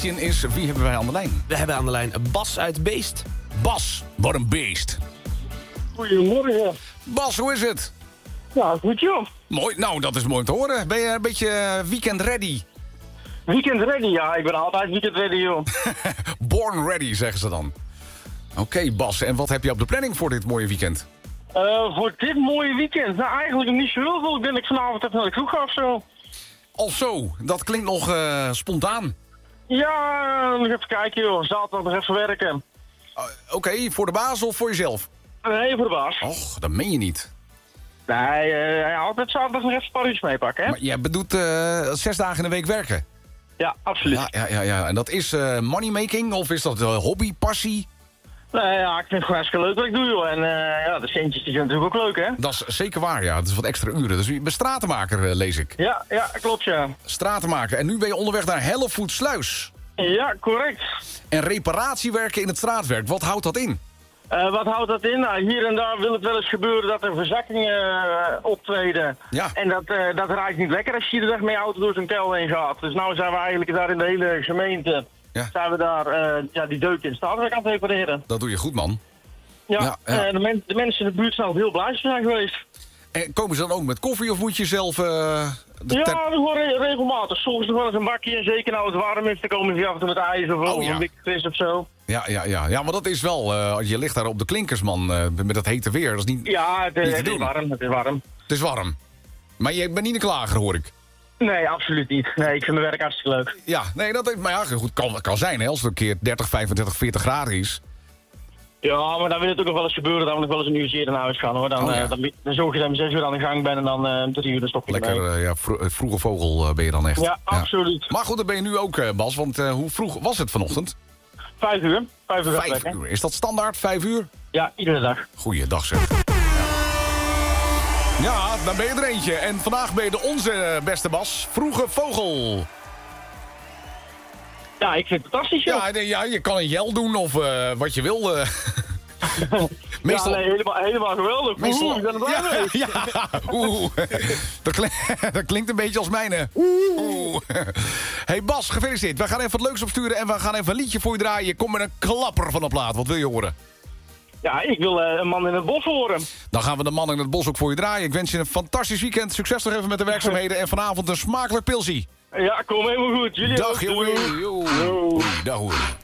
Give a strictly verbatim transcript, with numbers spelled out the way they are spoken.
Is, wie hebben wij aan de lijn? We hebben aan de lijn Bas uit Beest. Bas, wat een beest. Goedemorgen. Bas, hoe is het? Ja, goed joh. Mooi, nou dat is mooi om te horen. Ben je een beetje weekend ready? Weekend ready, ja. Ik ben altijd weekend ready, joh. Born ready, zeggen ze dan. Oké, okay, Bas, en wat heb je op de planning voor dit mooie weekend? Uh, voor dit mooie weekend? Nou, eigenlijk niet zo heel veel. Ik denk dat ik vanavond even naar de kroeg ga of zo. Al zo, dat klinkt nog uh, spontaan. Ja, nog even kijken, joh. Zaterdag nog even werken. Uh, Oké, okay, voor de baas of voor jezelf? Nee, voor de baas. Och, dat meen je niet. Nee, uh, altijd zaterdag nog even een paar uurtjes meepakken, hè? Maar jij bedoelt uh, zes dagen in de week werken? Ja, absoluut. Ja, ja, ja, ja. En dat is uh, moneymaking of is dat uh, hobby, passie? Nee, ja, ik vind het gewoon hartstikke leuk wat ik doe, joh. En uh, ja, de centjes die zijn natuurlijk ook leuk, hè? Dat is zeker waar, ja. Dat is wat extra uren. Dus je bent stratenmaker, uh, lees ik. Ja, ja, klopt, ja. Stratenmaker. En nu ben je onderweg naar Hellevoetsluis. Ja, correct. En reparatiewerken in het straatwerk, wat houdt dat in? Uh, wat houdt dat in? Nou, hier en daar wil het wel eens gebeuren dat er verzakkingen uh, optreden. Ja. En dat, uh, dat raakt niet lekker als je iedere dag met je auto door zo'n kelder heen gaat. Dus nou zijn we eigenlijk daar in de hele gemeente, ja. zijn we daar uh, ja, die deuk in het straatwerk aan het repareren. Dat doe je goed, man. Ja, ja, ja. Uh, de, men de mensen in de buurt zijn ook heel blij zijn geweest. En komen ze dan ook met koffie of moet je zelf... Uh, de ja, ter... gewoon re regelmatig. Soms nog wel eens een bakje en zeker nou het warm is, dan komen ze af en toe met ijs of, oh, of ja. een dikke vis of zo. Ja, ja, ja. Ja, maar dat is wel... Uh, je ligt daar op de klinkers, man, uh, met dat hete weer. Dat is niet, ja, het, niet het is warm, het is warm. Het is warm. Maar je bent niet een klager, hoor ik. Nee, absoluut niet. Nee, ik vind mijn werk hartstikke leuk. Ja, nee, dat maar ja, goed, kan, kan zijn, hè, als het een keer dertig, vijfentwintig, veertig graden is. Ja, maar dan wil het ook nog wel eens gebeuren dat we nog wel eens een uurtje eerder naar huis gaan, hoor. Dan, oh, ja. uh, dan, dan zorg je dat je om zes uur aan de gang bent en dan uh, drie uur dan stop je Lekker, ermee. uh, ja, vro vroege vogel uh, ben je dan echt. Ja, ja, absoluut. Maar goed, dat ben je nu ook, uh, Bas, want uh, hoe vroeg was het vanochtend? Vijf uur. Vijf uur. Vijf uur. Is dat standaard, vijf uur? Ja, iedere dag. Goeiedag, zeg. Ja, dan ben je er eentje. En vandaag ben je de onze beste Bas, vroege vogel. Ja, ik vind het fantastisch, joh. Ja, ja, je kan een jel doen of uh, wat je wil. Uh. Meestal... Ja, nee, helemaal, helemaal geweldig. Meestal... Oeh, ik ben er blij ja, mee. ja, oeh. Dat, klink... dat klinkt een beetje als mijne. Oeh. Hey Bas, gefeliciteerd. We gaan even wat leuks opsturen en we gaan even een liedje voor je draaien. Je komt met een klapper van de plaat. Wat wil je horen? Ja, ik wil uh, een man in het bos horen. Dan gaan we de man in het bos ook voor je draaien. Ik wens je een fantastisch weekend. Succes nog even met de werkzaamheden. En vanavond een smakelijk pilsie. Ja, kom helemaal goed. Jullie dag, ook. jongen. Dag, hoor.